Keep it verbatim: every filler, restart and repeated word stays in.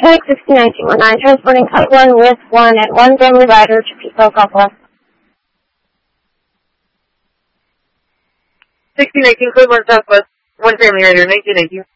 Tag sixteen nineteen one nine, transporting Kite one with one and one family rider to Pico, Southwest. sixteen eighteen, Code one Southwest, one family rider, nineteen eighteen.